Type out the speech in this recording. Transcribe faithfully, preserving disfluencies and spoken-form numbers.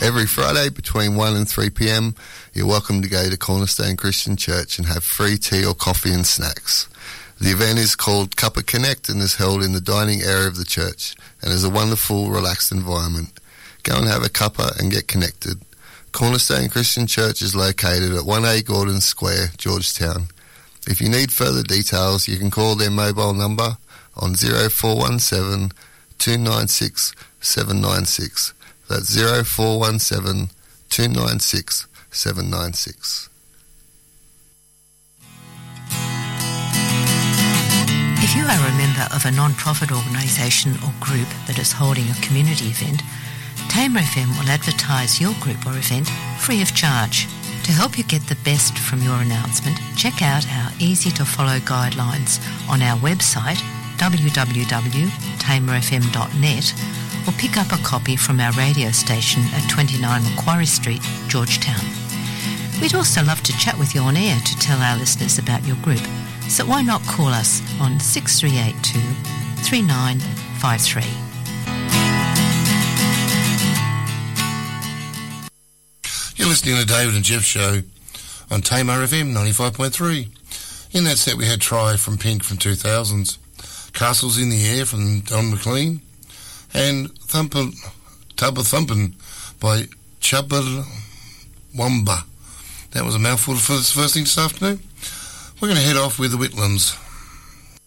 Every Friday between one and three p.m, you're welcome to go to Cornerstone Christian Church and have free tea or coffee and snacks. The event is called Cuppa Connect and is held in the dining area of the church and is a wonderful, relaxed environment. Go and have a cuppa and get connected. Cornerstone Christian Church is located at one A Gordon Square, Georgetown. If you need further details, you can call their mobile number on zero four one seven, two nine six, seven nine six. That's zero four one seven, two nine six, seven nine six. If you are a member of a non-profit organisation or group that is holding a community event, Tamer F M will advertise your group or event free of charge. To help you get the best from your announcement, check out our easy-to-follow guidelines on our website w w w dot tamer f m dot net or pick up a copy from our radio station at twenty-nine Macquarie Street, Georgetown. We'd also love to chat with you on air to tell our listeners about your group, so why not call us on six three eight two, three nine five three. You're listening to David and Jeff Show on Tamer F M ninety-five point three. In that set we had Try from Pink from two thousands, Castles in the Air from Don McLean, and Thumpin', Tubba Thumpin' by Chubbawamba. That was a mouthful for this first thing this afternoon. We're going to head off with the Whitlams